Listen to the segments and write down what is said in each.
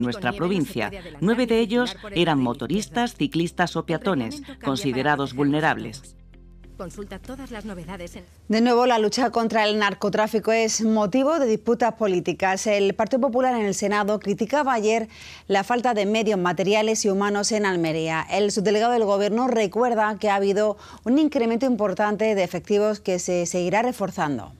nuestra provincia. 9 de ellos eran motoristas, ciclistas o peatones, considerados vulnerables. Consulta todas las novedades. De nuevo, la lucha contra el narcotráfico es motivo de disputas políticas. El Partido Popular en el Senado criticaba ayer la falta de medios materiales y humanos en Almería. El subdelegado del Gobierno recuerda que ha habido un incremento importante de efectivos que se seguirá reforzando.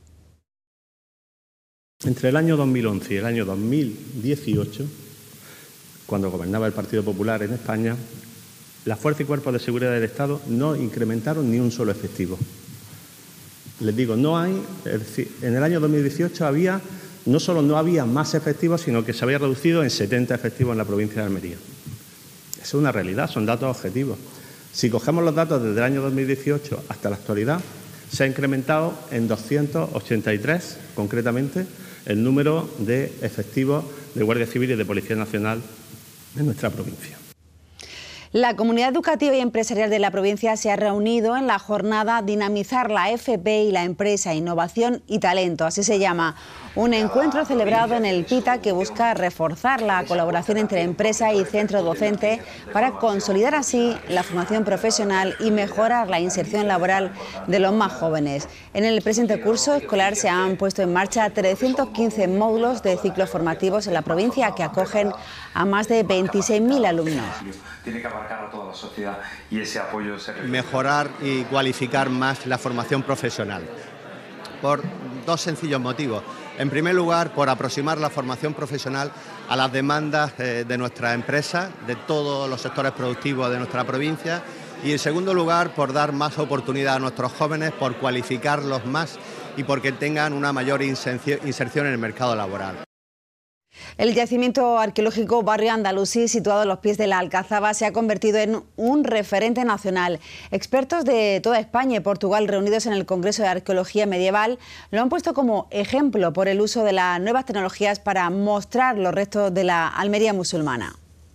Entre el año 2011 y el año 2018, cuando gobernaba el Partido Popular en España, las fuerzas y cuerpos de seguridad del Estado no incrementaron ni un solo efectivo. Les digo, no hay, es decir, en el año 2018 no solo no había más efectivos, sino que se había reducido en 70 efectivos en la provincia de Almería. Eso es una realidad, son datos objetivos. Si cogemos los datos desde el año 2018 hasta la actualidad, se ha incrementado en 283, concretamente, el número de efectivos de Guardia Civil y de Policía Nacional de nuestra provincia. La comunidad educativa y empresarial de la provincia se ha reunido en la jornada Dinamizar la FP y la empresa, innovación y talento, así se llama. Un encuentro celebrado en el PITA que busca reforzar la colaboración entre empresa y centro docente para consolidar así la formación profesional y mejorar la inserción laboral de los más jóvenes. En el presente curso escolar se han puesto en marcha 315 módulos de ciclos formativos en la provincia que acogen a más de 26.000 alumnos. Tiene que abarcar a toda la sociedad y ese apoyo se requiere. Mejorar y cualificar más la formación profesional, por dos sencillos motivos. En primer lugar, por aproximar la formación profesional a las demandas de nuestras empresas, de todos los sectores productivos de nuestra provincia, y en segundo lugar, por dar más oportunidad a nuestros jóvenes, por cualificarlos más y porque tengan una mayor inserción en el mercado laboral. El yacimiento arqueológico Barrio Andalusí, situado a los pies de la Alcazaba, se ha convertido en un referente nacional. Expertos de toda España y Portugal reunidos en el Congreso de Arqueología Medieval lo han puesto como ejemplo por el uso de las nuevas tecnologías para mostrar los restos de la Almería musulmana.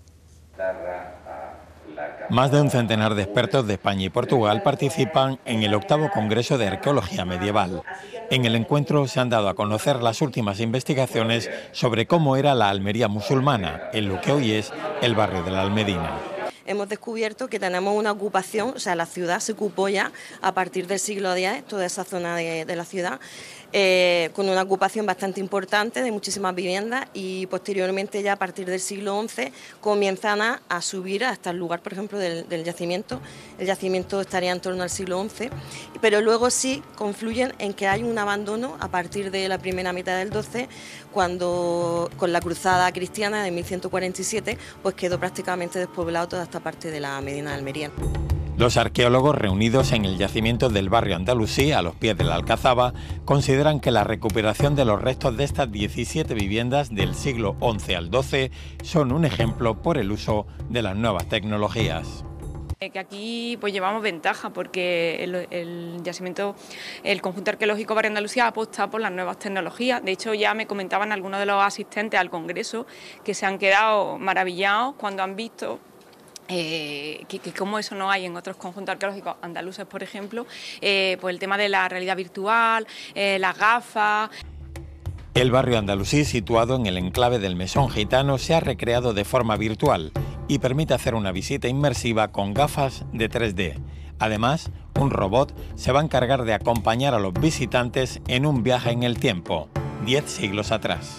Más de un centenar de expertos de España y Portugal participan en el 8º Congreso de Arqueología Medieval. En el encuentro se han dado a conocer las últimas investigaciones sobre cómo era la Almería musulmana, en lo que hoy es el barrio de la Almedina. Hemos descubierto que tenemos una ocupación, o sea, la ciudad se ocupó ya a partir del siglo X, toda esa zona de la ciudad, con una ocupación bastante importante de muchísimas viviendas, y posteriormente ya a partir del siglo XI comienzan a subir hasta el lugar, por ejemplo, del yacimiento. El yacimiento estaría en torno al siglo XI, pero luego sí confluyen en que hay un abandono a partir de la primera mitad del XII, cuando con la cruzada cristiana de 1147 pues quedó prácticamente despoblado toda esta parte de la Medina de Almería. Los arqueólogos reunidos en el yacimiento del barrio Andalusí, a los pies de la Alcazaba, consideran que la recuperación de los restos de estas 17 viviendas del siglo XI al XII son un ejemplo por el uso de las nuevas tecnologías. Que aquí pues llevamos ventaja porque el yacimiento, el conjunto arqueológico Barrio Andalucía ha apostado por las nuevas tecnologías. De hecho, ya me comentaban algunos de los asistentes al congreso que se han quedado maravillados cuando han visto que como eso no hay en otros conjuntos arqueológicos andaluces, por ejemplo, pues el tema de la realidad virtual, las gafas. El barrio Andalusí, situado en el enclave del Mesón Gitano, se ha recreado de forma virtual y permite hacer una visita inmersiva con gafas de 3D. Además, un robot se va a encargar de acompañar a los visitantes en un viaje en el tiempo, 10 siglos atrás.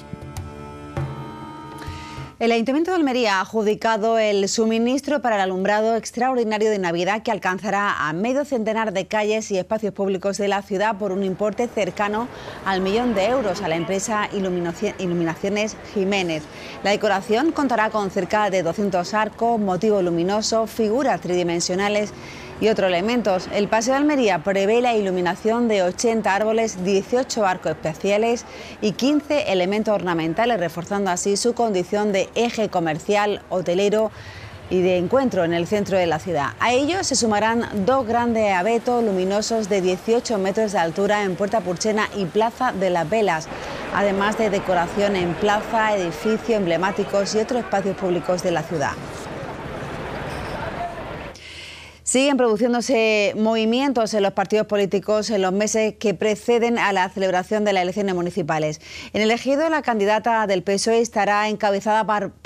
El Ayuntamiento de Almería ha adjudicado el suministro para el alumbrado extraordinario de Navidad que alcanzará a medio centenar de calles y espacios públicos de la ciudad por un importe cercano al 1.000.000 de euros a la empresa Iluminaciones Jiménez. La decoración contará con cerca de 200 arcos, motivos luminosos, figuras tridimensionales y otros elementos. El Paseo de Almería prevé la iluminación de 80 árboles, 18 arcos especiales y 15 elementos ornamentales, reforzando así su condición de eje comercial, hotelero y de encuentro en el centro de la ciudad. A ellos se sumarán 2 grandes abetos luminosos de 18 metros de altura en Puerta Purchena y Plaza de las Velas, además de decoración en plaza, edificios emblemáticos y otros espacios públicos de la ciudad. Siguen produciéndose movimientos en los partidos políticos en los meses que preceden a la celebración de las elecciones municipales. En el Ejido, la candidata del PSOE estará encabezada por